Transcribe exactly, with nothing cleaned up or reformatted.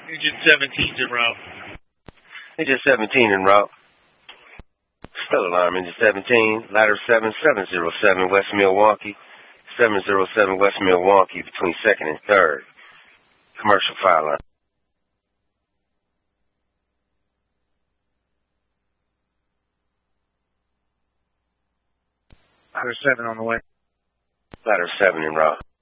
Engine seventeen's en route. Engine seventeen en route. Stellar Alarm, Engine seventeen, ladder seven seven zero seven, West Milwaukee, seven zero seven West Milwaukee, between second and third. Commercial fire line. Ladder seven on the way. Ladder seven en route.